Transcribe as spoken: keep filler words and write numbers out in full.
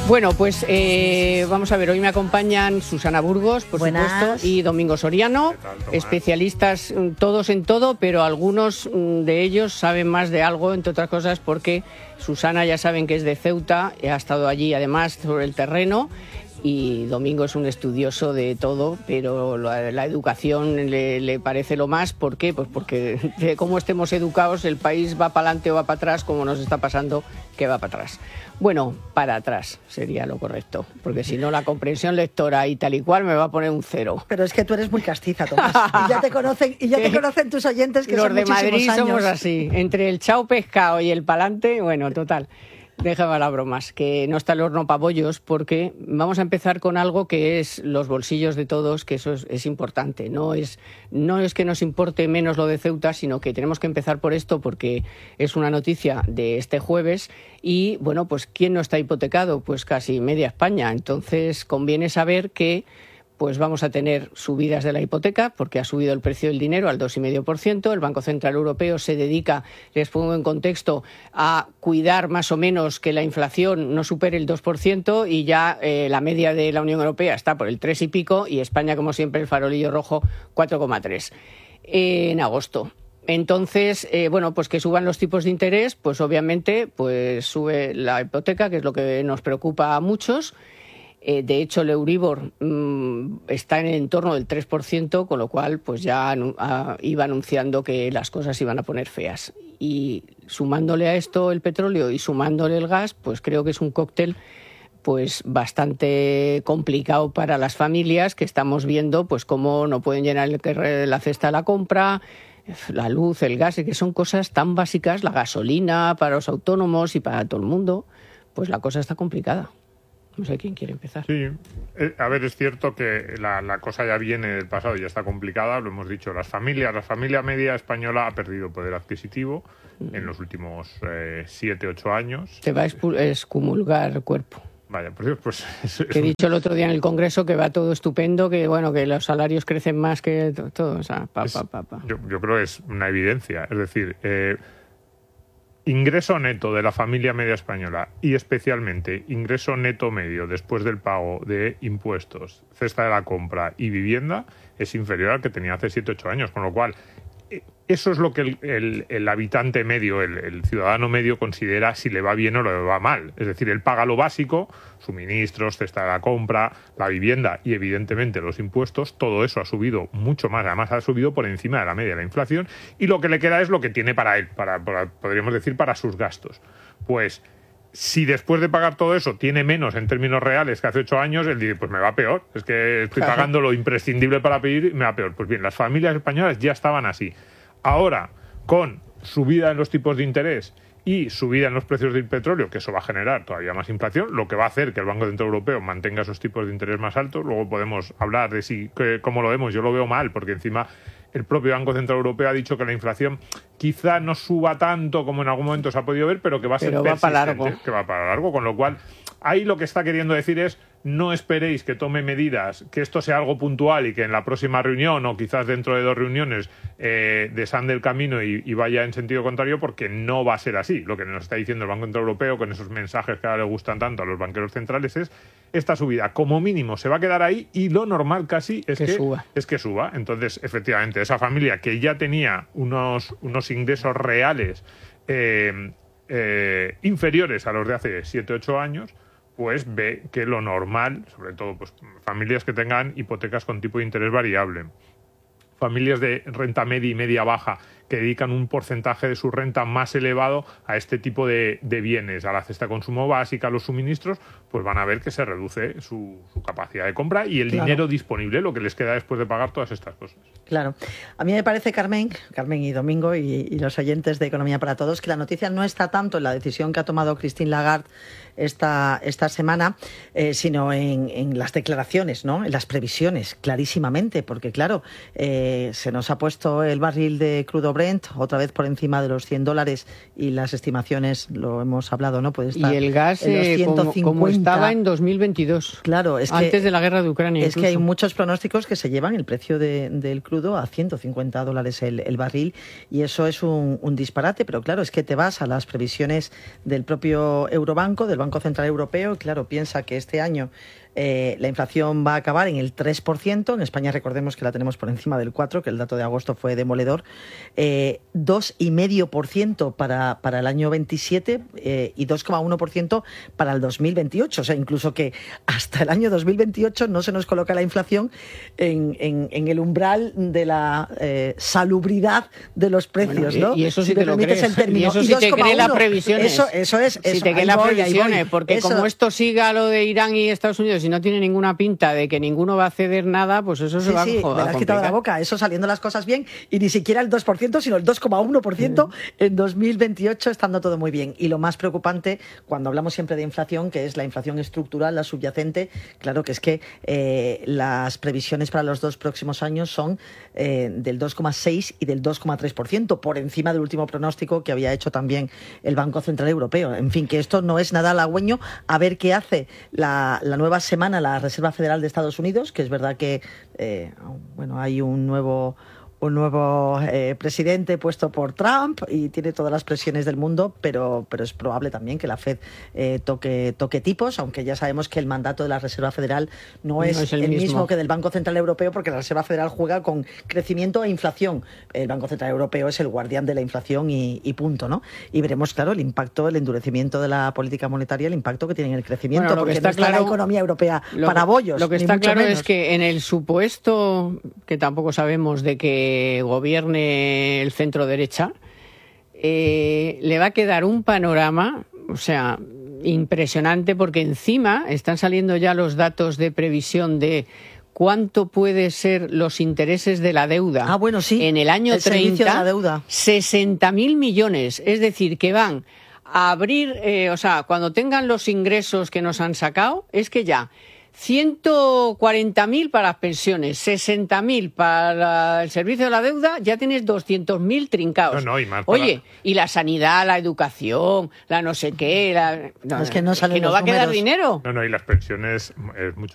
Bueno, pues eh, vamos a ver, hoy me acompañan Susana Burgos, por Buenas. supuesto, y Domingo Soriano, tal, especialistas todos en todo, pero algunos de ellos saben más de algo, entre otras cosas, porque Susana ya saben que es de Ceuta, ha estado allí además sobre el terreno, y Domingo es un estudioso de todo, pero la, la educación le, le parece lo más. ¿Por qué? Pues porque de cómo estemos educados el país va para adelante o va para atrás, como nos está pasando que va para atrás. Bueno, para atrás sería lo correcto, porque si no la comprensión lectora y tal y cual me va a poner un cero. Pero es que tú eres muy castiza, Tomás, y ya te conocen, y ya te conocen tus oyentes que Los son de muchísimos Madrid años. somos así, entre el chao pescado y el palante, bueno, total. Déjame las bromas, que no está el horno para bollos, porque vamos a empezar con algo que es los bolsillos de todos, que eso es, es importante. No es, no es que nos importe menos lo de Ceuta, sino que tenemos que empezar por esto porque es una noticia de este jueves y, bueno, pues ¿quién no está hipotecado? Pues casi media España. Entonces conviene saber que pues vamos a tener subidas de la hipoteca porque ha subido el precio del dinero al dos coma cinco por ciento. El Banco Central Europeo se dedica, les pongo en contexto, a cuidar más o menos que la inflación no supere el dos por ciento y ya eh, la media de la Unión Europea está por el tres y pico y España, como siempre, el farolillo rojo, cuatro coma tres eh, en agosto. Entonces, eh, bueno, pues que suban los tipos de interés, pues obviamente pues sube la hipoteca, que es lo que nos preocupa a muchos. Eh, de hecho, el Euribor mmm, está en el entorno del tres por ciento, con lo cual pues ya anu- a, iba anunciando que las cosas iban a poner feas. Y sumándole a esto el petróleo y sumándole el gas, pues creo que es un cóctel pues bastante complicado para las familias, que estamos viendo pues cómo no pueden llenar el, la cesta de la compra, la luz, el gas, y que son cosas tan básicas, la gasolina para los autónomos y para todo el mundo, pues la cosa está complicada. No sé quién quiere empezar. Sí, eh, a ver, es cierto que la, la cosa ya viene del pasado, ya está complicada, lo hemos dicho, las familias, la familia media española ha perdido poder adquisitivo mm. en los últimos eh, siete, ocho años. Te va a expu- excomulgar el cuerpo. Vaya, por Dios, pues... Es, es que he un... dicho el otro día en el Congreso que va todo estupendo, que bueno, que los salarios crecen más que to- todo, o sea, pa, es, pa, pa, pa. Yo, yo creo que es una evidencia, es decir... Eh, ingreso neto de la familia media española y especialmente ingreso neto medio después del pago de impuestos, cesta de la compra y vivienda es inferior al que tenía hace siete ocho años, con lo cual eso es lo que el, el, el habitante medio, el, el ciudadano medio considera si le va bien o le va mal. Es decir, él paga lo básico, suministros, cesta de la compra, la vivienda y evidentemente los impuestos. Todo eso ha subido mucho más, además ha subido por encima de la media de la inflación y lo que le queda es lo que tiene para él, para, para podríamos decir para sus gastos. Pues si después de pagar todo eso tiene menos en términos reales que hace ocho años, él dice, pues me va peor. Es que estoy claro. pagando lo imprescindible para pedir y me va peor. Pues bien, las familias españolas ya estaban así. Ahora, con subida en los tipos de interés y subida en los precios del petróleo, que eso va a generar todavía más inflación, lo que va a hacer que el Banco Central Europeo mantenga esos tipos de interés más altos. Luego podemos hablar de si, que, cómo lo vemos. Yo lo veo mal, porque encima el propio Banco Central Europeo ha dicho que la inflación quizá no suba tanto como en algún momento se ha podido ver, pero que va a ser pero va para largo. que va para largo, con lo cual ahí lo que está queriendo decir es no esperéis que tome medidas, que esto sea algo puntual y que en la próxima reunión o quizás dentro de dos reuniones eh, desande el camino y, y vaya en sentido contrario, porque no va a ser así. Lo que nos está diciendo el Banco Central Europeo con esos mensajes que ahora le gustan tanto a los banqueros centrales es esta subida como mínimo se va a quedar ahí y lo normal casi es que, que, suba. es que suba. Entonces, efectivamente, esa familia que ya tenía unos, unos ingresos reales eh, eh, inferiores a los de hace siete ocho años, pues ve que lo normal, sobre todo pues familias que tengan hipotecas con tipo de interés variable, familias de renta media y media baja que dedican un porcentaje de su renta más elevado a este tipo de, de bienes, a la cesta de consumo básica, a los suministros, pues van a ver que se reduce su, su capacidad de compra y el claro. dinero disponible, lo que les queda después de pagar todas estas cosas. Claro. A mí me parece, Carmen, Carmen y Domingo y, y los oyentes de Economía para Todos, que la noticia no está tanto en la decisión que ha tomado Christine Lagarde esta, esta semana, eh, sino en, en las declaraciones, ¿no? En las previsiones, clarísimamente, porque claro, eh, se nos ha puesto el barril de crudo Brent, otra vez por encima de los cien dólares, y las estimaciones, lo hemos hablado, ¿no? Puede estar y el gas en los eh, ciento como, cincuenta. como estaba en dos mil veintidós, claro, es que, antes de la guerra de Ucrania. Es incluso. que hay muchos pronósticos que se llevan el precio de, del crudo a ciento cincuenta dólares el, el barril, y eso es un, un disparate, pero claro, es que te vas a las previsiones del propio Eurobanco, del Banco Central Europeo, y claro, piensa que este año Eh, la inflación va a acabar en el tres por ciento. En España recordemos que la tenemos por encima del cuatro por ciento, que el dato de agosto fue demoledor. Eh, dos coma cinco por ciento para, para el año veintisiete eh, y dos coma uno por ciento para el dos mil veintiocho. O sea, incluso que hasta el año dos mil veintiocho no se nos coloca la inflación en, en, en el umbral de la eh, salubridad de los precios, bueno, ¿no? y, y eso sí si te lo crees. el término. Y eso sí y te cree las previsiones. Eso, eso es. Si eso, te cree las voy, previsiones, porque eso, como esto siga lo de Irán y Estados Unidos, si no tiene ninguna pinta de que ninguno va a ceder nada, pues eso sí, se va sí, a joder. me la has quitado de la boca, eso saliendo las cosas bien, y ni siquiera el dos por ciento, sino el dos coma uno por ciento en dos mil veintiocho, estando todo muy bien. Y lo más preocupante, cuando hablamos siempre de inflación, que es la inflación estructural, la subyacente, claro que es que eh, las previsiones para los dos próximos años son eh, del dos coma seis y del dos coma tres por ciento, por encima del último pronóstico que había hecho también el Banco Central Europeo. En fin, que esto no es nada halagüeño. A ver qué hace la, la nueva semana la Reserva Federal de Estados Unidos, que es verdad que eh, bueno, hay un nuevo un nuevo eh, presidente puesto por Trump y tiene todas las presiones del mundo, pero, pero es probable también que la Fed eh, toque, toque tipos, aunque ya sabemos que el mandato de la Reserva Federal no, no es, es el, el mismo. mismo que del Banco Central Europeo, porque la Reserva Federal juega con crecimiento e inflación. El Banco Central Europeo es el guardián de la inflación y, y punto, ¿no? Y veremos, claro, el impacto, el endurecimiento de la política monetaria, el impacto que tiene en el crecimiento, bueno, porque está no está claro, la economía europea lo, para bollos. Lo que está claro menos. es que en el supuesto, que tampoco sabemos, de que gobierne el centro derecha, eh, le va a quedar un panorama, o sea, impresionante, porque encima están saliendo ya los datos de previsión de cuánto puede ser los intereses de la deuda. Ah, bueno, sí. En el año el treinta, de la deuda. sesenta mil millones, es decir, que van a abrir, eh, o sea, cuando tengan los ingresos que nos han sacado, es que ya ciento cuarenta mil para las pensiones, sesenta mil para el servicio de la deuda, ya tienes doscientos mil trincados. No, no, y más para... Oye, y la sanidad, la educación, la no sé qué, la... No, es que no, salen que no los va a quedar números. dinero. No, no, y las pensiones es mucho